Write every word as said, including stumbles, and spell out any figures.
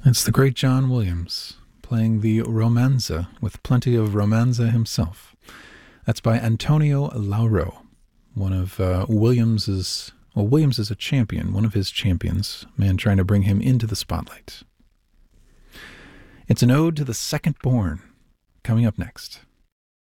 It's the great John Williams playing the romanza with plenty of romanza himself. That's by Antonio Lauro, one of uh, Williams's, well, Williams is a champion, one of his champions, man trying to bring him into the spotlight. It's an ode to the second born, coming up next.